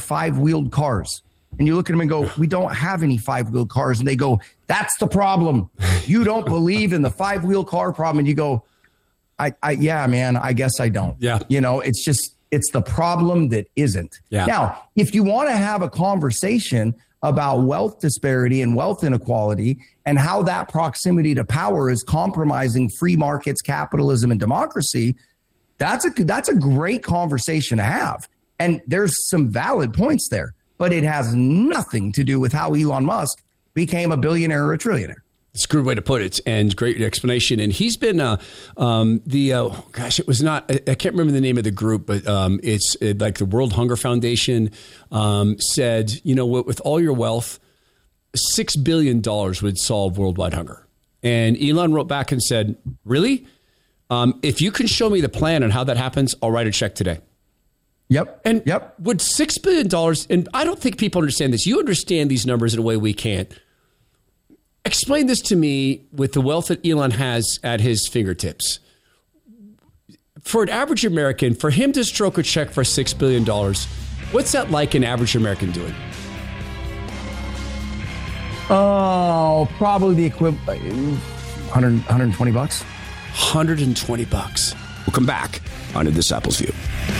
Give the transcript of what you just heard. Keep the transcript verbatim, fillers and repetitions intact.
five-wheeled cars. And you look at them and go, we don't have any five-wheeled cars. And they go, that's the problem. You don't believe in the five-wheel car problem. And you go, I, I, yeah, man, I guess I don't. Yeah. You know, it's just, it's the problem that isn't. Yeah. Now, if you want to have a conversation about wealth disparity and wealth inequality and how that proximity to power is compromising free markets, capitalism, and democracy, that's a, that's a great conversation to have. And there's some valid points there, but it has nothing to do with how Elon Musk became a billionaire or a trillionaire. It's a good way to put it, and great explanation. And he's been uh, um, the uh, gosh, it was not. I, I can't remember the name of the group, but um, it's it, like the World Hunger Foundation um, said, you know, with all your wealth, six billion dollars would solve worldwide hunger. And Elon wrote back and said, "Really? Um, if you can show me the plan on how that happens, I'll write a check today." Yep. And yep. Would six billion dollars, and I don't think people understand this. You understand these numbers in a way we can't. Explain this to me with the wealth that Elon has at his fingertips. For an average American, for him to stroke a check for six billion dollars, what's that like an average American doing? Oh, probably the equivalent, one hundred, one hundred twenty bucks. one hundred twenty bucks. We'll come back on In This Apple's View.